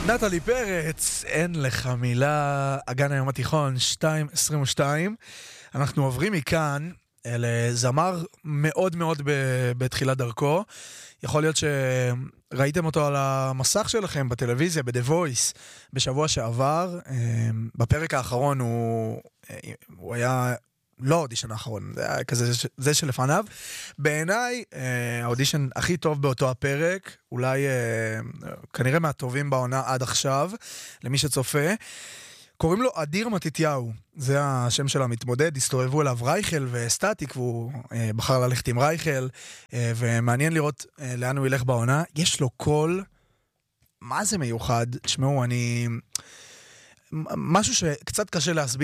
נטלי פרץ, אין לך מילה, אגן היום התיכון, 2:22. אנחנו עוברים מכאן לזמר מאוד מאוד בתחילת דרכו. יכול להיות שראיתם אותו על המסך שלכם בטלוויזיה, ב-The Voice, בשבוע שעבר. בפרק האחרון הוא היה... לא האודישן האחרון, זה היה כזה, זה שלפניו. בעיניי, האודישן הכי טוב באותו הפרק, אולי כנראה מהטובים בעונה עד עכשיו, למי שצופה. קוראים לו אדיר מתתיהו, זה השם של המתמודד, הסתובבו אליו רייכל וסטטיק, והוא בחר ללכת עם רייכל, ומעניין לראות לאן הוא ילך בעונה. יש לו קול, מה זה מיוחד? תשמעו, משהו שקצת קשה להסביר,